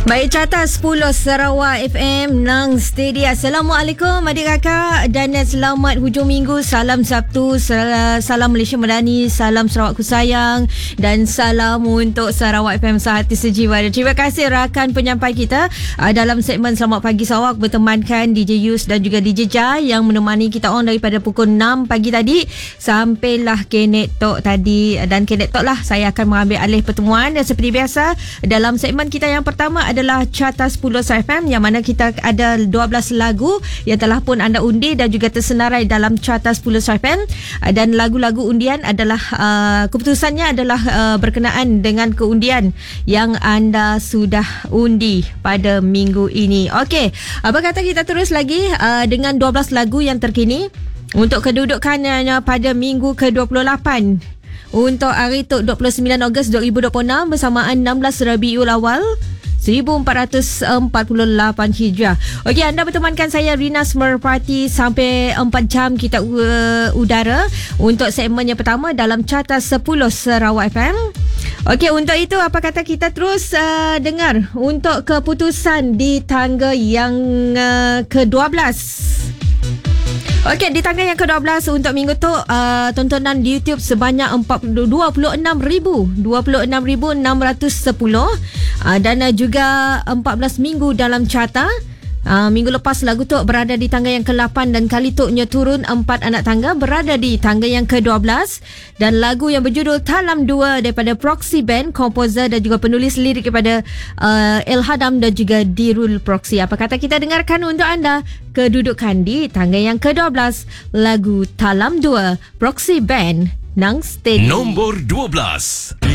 Baik, carta 10 Sarawak FM nang steady. Assalamualaikum adik kakak dan selamat hujung minggu. Salam Sabtu, salam Malaysia Madani, salam Sarawakku sayang dan salam untuk Sarawak FM sehati sejiwa. Terima kasih rakan penyampai kita dalam segmen Selamat Pagi Sarawak bertemankan DJ Yus dan juga DJ Jai yang menemani kita on daripada pukul 6 pagi tadi sampailah Kenet Talk tadi. Dan Kenet Talk lah saya akan mengambil alih pertemuan dan seperti biasa dalam segmen kita yang pertama adalah Carta 10 FM yang mana kita ada 12 lagu yang telah pun anda undi dan juga tersenarai dalam Carta 10 FM, dan lagu-lagu undian adalah keputusannya adalah berkenaan dengan keundian yang anda sudah undi pada minggu ini. Okey, apa kata kita terus lagi dengan 12 lagu yang terkini untuk kedudukannya pada minggu ke-28 untuk hari tu 29 Ogos 2026 bersamaan 16 Rabiul Awal 1448 Hijrah. Okey, anda bertemankan saya Rina Smerpati sampai 4 jam kita udara untuk segmen yang pertama dalam Carta 10 Sarawak FM. Okey, untuk itu apa kata kita terus dengar untuk keputusan di tangga yang ke-12. Okey, di tangga yang ke-12 untuk minggu tu tontonan di YouTube sebanyak 26,610 dan juga 14 minggu dalam carta. Minggu lepas lagu tu berada di tangga yang ke-8 dan kali tu-nya turun 4 anak tangga berada di tangga yang ke-12, dan lagu yang berjudul Talam 2 daripada Proxy Band, komposer dan juga penulis lirik kepada Elhadam dan juga Dirul Proxy. Apa kata kita dengarkan untuk anda kedudukan di tangga yang ke-12 lagu Talam 2 Proxy Band nang steady. Nombor 12.